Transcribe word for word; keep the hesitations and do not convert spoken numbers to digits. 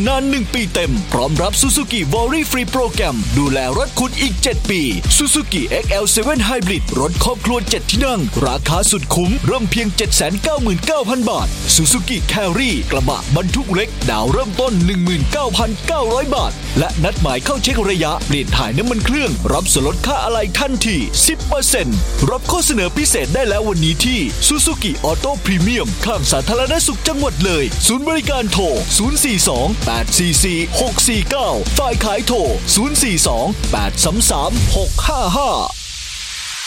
นานหนึ่งปีเต็มพร้อมรับ Suzuki Worry Free Program ดูแลรถคุณอีกเจ็ดปี Suzuki เอ็กซ์ แอล เซเว่น Hybrid รถครอบครัวเจ็ดที่นั่งราคาสุดคุ้มเริ่มเพียง เจ็ดแสนเก้าหมื่นเก้าพัน บาท Suzuki Carry กระบะบรรทุกเล็กดาวเริ่มต้น หนึ่งหมื่นเก้าพันเก้าร้อย บาทและนัดหมายเข้าเช็คระยะเปลี่ยนถ่ายน้ำมันเครื่องรับส่วนลดค่าอะไหล่ทันที สิบเปอร์เซ็นต์ รับข้อเสนอพิเศษได้แล้ววันนี้ที่ Suzuki Auto Premium ข้างสาธารณสุขจังหวัดเลยศูนย์บริการโทรศูนย์ สี่ สอง แปด สี่ สี่ หก สี่ เก้าฝ่ายขายโทรศูนย์ สี่ สอง แปด สาม สาม หก ห้า ห้า